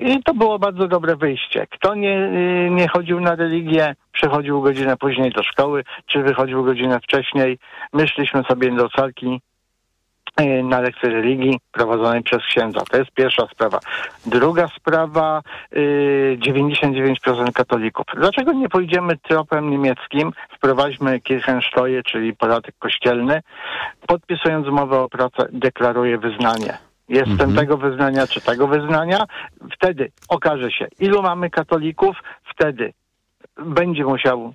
I to było bardzo dobre wyjście. Kto nie chodził na religię, przychodził godzinę później do szkoły, czy wychodził godzinę wcześniej. My szliśmy sobie do salki na lekcję religii prowadzonej przez księdza. To jest pierwsza sprawa. Druga sprawa, 99% katolików. Dlaczego nie pójdziemy tropem niemieckim? Wprowadźmy Kirchensteuer, czyli podatek kościelny. Podpisując umowę o pracę, deklaruję wyznanie. Jestem tego wyznania czy tego wyznania. Wtedy okaże się, ilu mamy katolików. Wtedy będzie musiał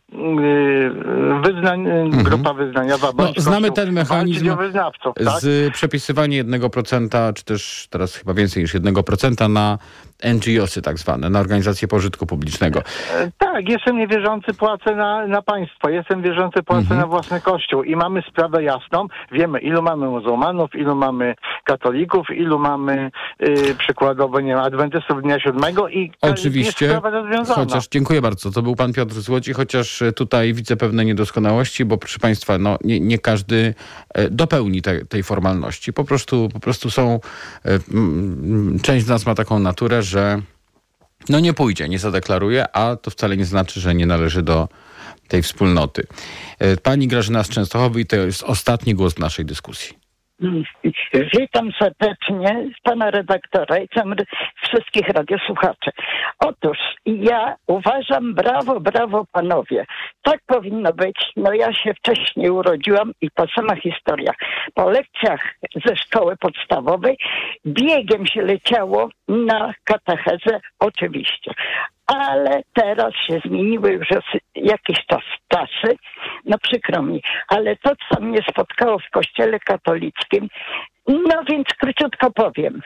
grupa wyznaniowa bądź znamy ten mechanizm wyznawców, tak? z przepisywania 1%, czy też teraz chyba więcej niż 1% na NGO-sy tak zwane, na organizacje pożytku publicznego. Tak, jestem niewierzący, płacę na państwo, jestem wierzący, płacę na własny kościół i mamy sprawę jasną, wiemy ilu mamy muzułmanów, ilu mamy katolików, ilu mamy przykładowo, nie wiem, adwentystów Dnia Siódmego i oczywiście, jest sprawa rozwiązana. Chociaż, dziękuję bardzo, to był pan Piotr z Łodzi, chociaż tutaj widzę pewne niedoskonałości, bo proszę państwa, nie każdy dopełni tej formalności. Po prostu są, część z nas ma taką naturę, że nie pójdzie, nie zadeklaruje, a to wcale nie znaczy, że nie należy do tej wspólnoty. Pani Grażyna z Częstochowy i to jest ostatni głos w naszej dyskusji. Witam serdecznie pana redaktora i wszystkich radiosłuchaczy. Otóż ja uważam, brawo panowie. Tak powinno być. Ja się wcześniej urodziłam i ta sama historia. Po lekcjach ze szkoły podstawowej biegiem się leciało na katechezę, oczywiście. Ale teraz się zmieniły już jakiś czasy, przykro mi, ale to, co mnie spotkało w kościele katolickim, więc króciutko powiem.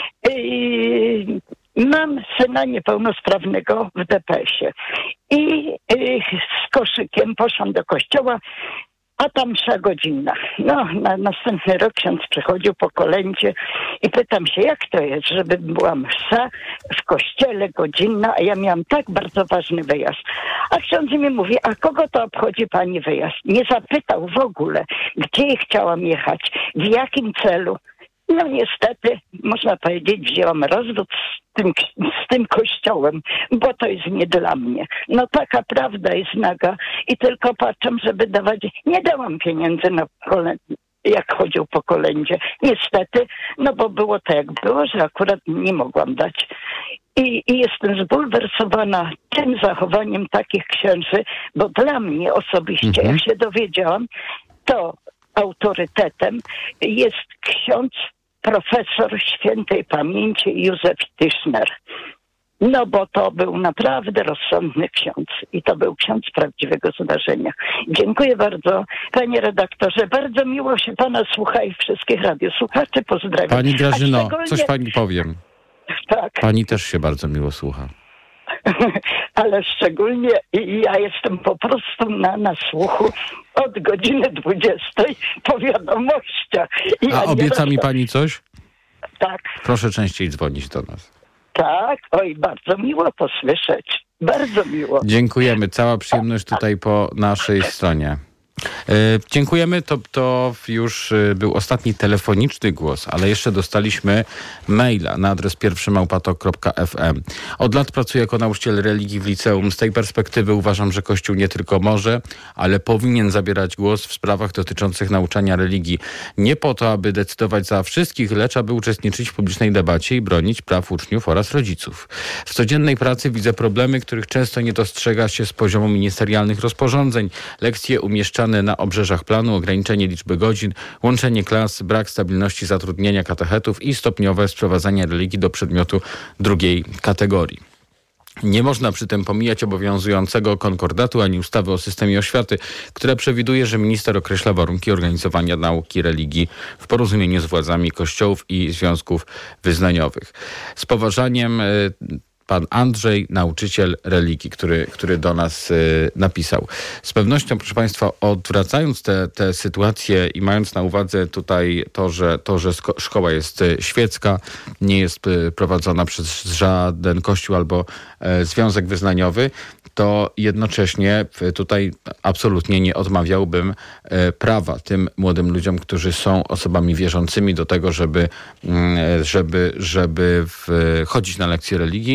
Mam syna niepełnosprawnego w DPS-ie i z koszykiem poszłam do kościoła, a tam msza godzinna. Na następny rok ksiądz przychodził po kolędzie i pytam się, jak to jest, żeby była msza w kościele godzinna, a ja miałam tak bardzo ważny wyjazd. A ksiądz mi mówi, a kogo to obchodzi pani wyjazd? Nie zapytał w ogóle, gdzie chciałam jechać, w jakim celu. Niestety, można powiedzieć, wzięłam rozwód z tym kościołem, bo to jest nie dla mnie. Taka prawda jest naga i tylko patrzę, żeby dawać. Nie dałam pieniędzy na jak chodził po kolędzie. Niestety, bo było to jak było, że akurat nie mogłam dać. I jestem zbulwersowana tym zachowaniem takich księży, bo dla mnie osobiście, jak się dowiedziałam, to autorytetem jest ksiądz profesor świętej pamięci Józef Tischner. Bo to był naprawdę rozsądny ksiądz i to był ksiądz prawdziwego zdarzenia. Dziękuję bardzo, panie redaktorze. Bardzo miło się pana słucha i wszystkich radiosłuchaczy. Pozdrawiam. Pani Grażyno, coś pani powiem. Tak. Pani też się bardzo miło słucha. Ale szczególnie ja jestem po prostu na słuchu od godziny 20 po wiadomościach. A obieca mi pani coś? Tak. Proszę częściej dzwonić do nas. Tak, bardzo miło to słyszeć. Bardzo miło. Dziękujemy. Cała przyjemność tutaj po naszej stronie. Dziękujemy. To już był ostatni telefoniczny głos, ale jeszcze dostaliśmy maila na adres pierwszymałpatok.fm. Od lat pracuję jako nauczyciel religii w liceum. Z tej perspektywy uważam, że Kościół nie tylko może, ale powinien zabierać głos w sprawach dotyczących nauczania religii. Nie po to, aby decydować za wszystkich, lecz aby uczestniczyć w publicznej debacie i bronić praw uczniów oraz rodziców. W codziennej pracy widzę problemy, których często nie dostrzega się z poziomu ministerialnych rozporządzeń. Lekcje umieszczane na obrzeżach planu, ograniczenie liczby godzin, łączenie klas, brak stabilności zatrudnienia katechetów i stopniowe sprowadzanie religii do przedmiotu drugiej kategorii. Nie można przy tym pomijać obowiązującego konkordatu ani ustawy o systemie oświaty, która przewiduje, że minister określa warunki organizowania nauki religii w porozumieniu z władzami kościołów i związków wyznaniowych. Z poważaniem pan Andrzej, nauczyciel religii, który do nas napisał. Z pewnością, proszę państwa, odwracając te sytuacje i mając na uwadze tutaj to, że szkoła jest świecka, nie jest prowadzona przez żaden kościół albo związek wyznaniowy, to jednocześnie tutaj absolutnie nie odmawiałbym prawa tym młodym ludziom, którzy są osobami wierzącymi do tego, żeby chodzić na lekcje religii.